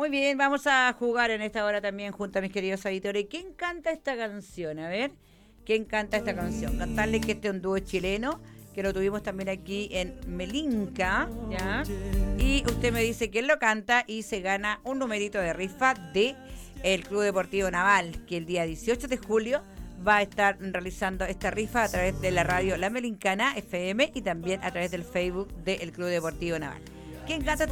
Muy bien, vamos a jugar en esta hora también junto a mis queridos auditores. ¿Quién canta esta canción? A ver, ¿quién canta esta canción? Cantarle que este es un dúo chileno, que lo tuvimos también aquí en Melinca, ¿ya? Y usted me dice quién lo canta y se gana un numerito de rifa de el Club Deportivo Naval, que el día 18 de julio va a estar realizando esta rifa a través de la radio La Melincana FM y también a través del Facebook del Club Deportivo Naval. ¿Quién canta esta